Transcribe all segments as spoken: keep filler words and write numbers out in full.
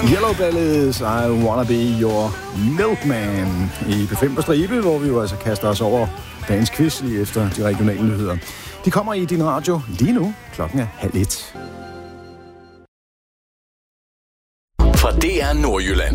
Yellow Bellies, I Wanna Be Your Milkman i P fem på stribe, hvor vi jo altså kaster os over dagens quiz lige efter de regionale nyheder. De kommer i din radio lige nu. Klokken er halv et. Fra D R Nordjylland.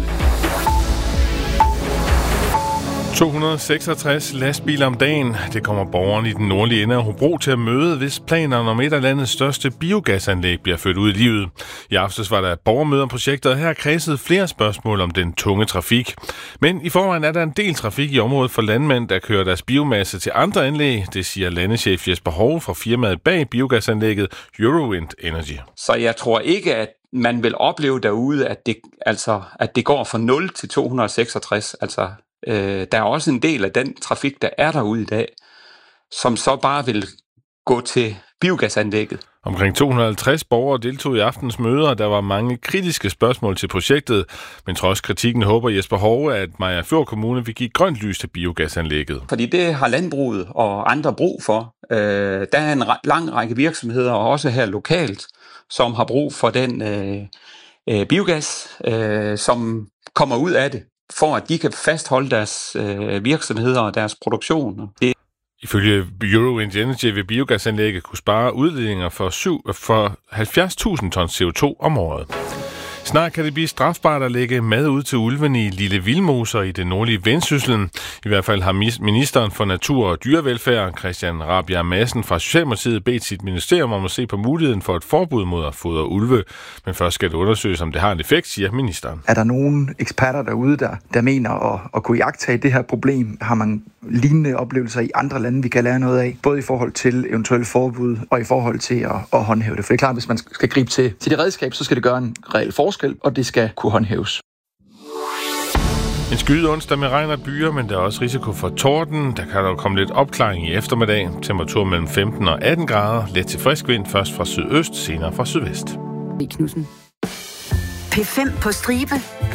to hundrede og seksogtres lastbiler om dagen. Det kommer borgerne i den nordlige ende af Hobro til at møde, hvis planerne om et af landets største biogasanlæg bliver ført ud i livet. I aftes var der borgermøder om projektet, og her kredsede flere spørgsmål om den tunge trafik. Men i forvejen er der en del trafik i området for landmænd, der kører deres biomasse til andre anlæg. Det siger landeschef Jesper Hove fra firmaet bag biogasanlægget Eurowind Energy. Så jeg tror ikke, at man vil opleve derude, at det, altså, at det går fra nul til to hundrede og seksogtres. Altså, øh, der er også en del af den trafik, der er derude i dag, som så bare vil gå til biogasanlægget. Omkring to hundrede og halvtreds borgere deltog i aftens møder, og der var mange kritiske spørgsmål til projektet. Men trods kritikken håber Jesper Hove, at Mariagerfjord Kommune vil give grønt lys til biogasanlægget. Fordi det har landbruget og andre brug for. Øh, der er en lang række virksomheder, og også her lokalt, som har brug for den øh, øh, biogas, øh, som kommer ud af det, for at de kan fastholde deres øh, virksomheder og deres produktion. Det Ifølge Eurowind Energy vil biogasanlægget kunne spare udledninger for, for halvfjerds tusind tons C O to om året. Snart kan det blive strafbart at lægge mad ud til ulven i Lille Vildmoser i det nordlige Vendsyssel. I hvert fald har ministeren for Natur og Dyrevelfærd, Christian Rabjerg Madsen fra Socialdemokratiet, bedt sit ministerium om at se på muligheden for et forbud mod at fodre ulve. Men først skal det undersøges, om det har en effekt, siger ministeren. Er der nogle eksperter derude, der, der mener at, at kunne iagttage det her problem? Har man lignende oplevelser i andre lande, vi kan lære noget af? Både i forhold til eventuelle forbud og i forhold til at, at håndhæve det. For det er klart, at hvis man skal gribe til, til det redskab, så skal det gøre en reel forskel, og det skal kunne håndhæves. En skyde onsdag med regn og byer, men der er også risiko for torden. Der kan dog komme lidt opklaring i eftermiddag. Temperatur mellem femten og atten grader. Let til frisk vind, først fra sydøst, senere fra sydvest. Knudsen. P fem på stribe.